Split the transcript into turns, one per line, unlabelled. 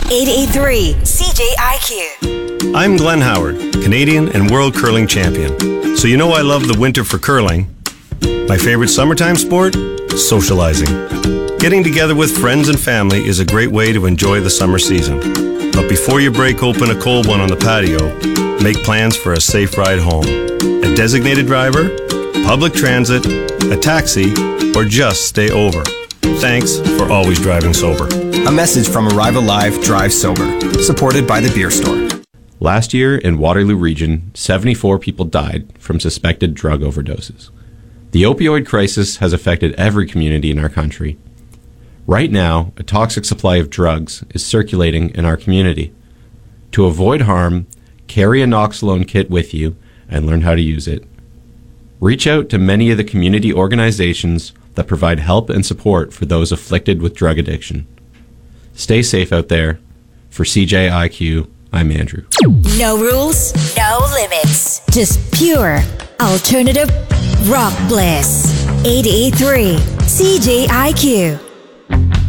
883 CJIQ.
I'm Glenn Howard, Canadian and world curling champion. So you know I love the winter for curling. My favorite summertime sport? Socializing. Getting together with friends and family is a great way to enjoy the summer season. But before you break open a cold one on the patio, make plans for a safe ride home. A designated driver, public transit, a taxi, or just stay over. Thanks for always driving sober.
A message from Arrive Alive, Drive Sober, supported by the Beer Store.
Last year in Waterloo Region, 74 people died from suspected drug overdoses. The opioid crisis has affected every community in our country. Right now, a toxic supply of drugs is circulating in our community. To avoid harm, carry a Noxalone kit with you and learn how to use it. Reach out to many of the community organizations that provide help and support for those afflicted with drug addiction. Stay safe out there. For CJIQ, I'm Andrew.
No rules, no limits. Just pure alternative rock bliss. 883 CJIQ.